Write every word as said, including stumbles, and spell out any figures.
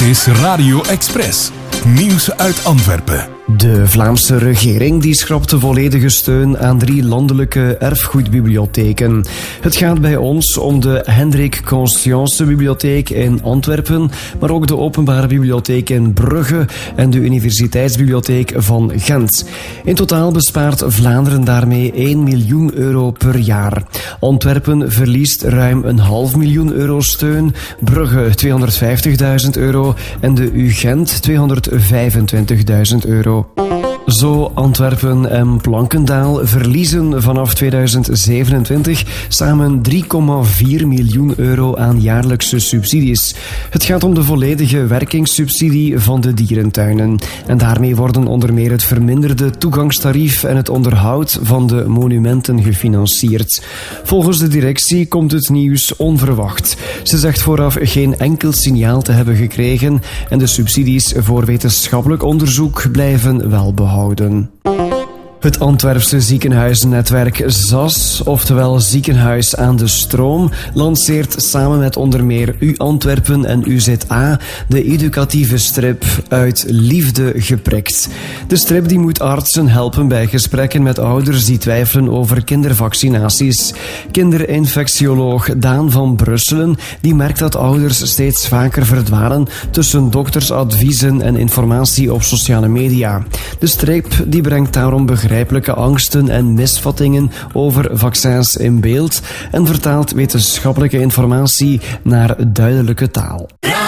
is Radio Express. Nieuws uit Antwerpen. De Vlaamse regering die schrapt de volledige steun aan drie landelijke erfgoedbibliotheken. Het gaat bij ons om de Hendrik Conscience Bibliotheek in Antwerpen, maar ook de Openbare Bibliotheek in Brugge en de Universiteitsbibliotheek van Gent. In totaal bespaart Vlaanderen daarmee één miljoen euro per jaar. Antwerpen verliest ruim een half miljoen euro steun, Brugge tweehonderdvijftigduizend euro en de U Gent tweehonderdvijfentwintigduizend euro. Zo Antwerpen en Plankendaal verliezen vanaf tweeduizend zevenentwintig samen drie komma vier miljoen euro aan jaarlijkse subsidies. Het gaat om de volledige werkingssubsidie van de dierentuinen. En daarmee worden onder meer het verminderde toegangstarief en het onderhoud van de monumenten gefinancierd. Volgens de directie komt het nieuws onverwacht. Ze zegt vooraf geen enkel signaal te hebben gekregen en de subsidies voor wetenschappelijk onderzoek blijven wel behouden. Het Antwerpse ziekenhuisnetwerk Z A S, oftewel Ziekenhuis aan de Stroom, lanceert samen met onder meer U Antwerpen en U Z A de educatieve strip Uit Liefde geprikt. De strip die moet artsen helpen bij gesprekken met ouders die twijfelen over kindervaccinaties. Kinderinfectioloog Daan van Brusselen die merkt dat ouders steeds vaker verdwalen tussen doktersadviezen en informatie op sociale media. De strip die brengt daarom begrijpelijke angsten en misvattingen over vaccins in beeld en vertaalt wetenschappelijke informatie naar duidelijke taal.